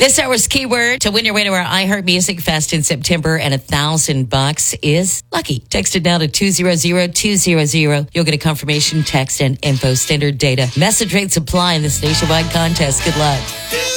This hour's keyword to win your way to our iHeart Music Fest in September and $1,000 is lucky. Text it now to 200-200. You'll get a confirmation text and info. Standard data. Message rates apply in this nationwide contest. Good luck.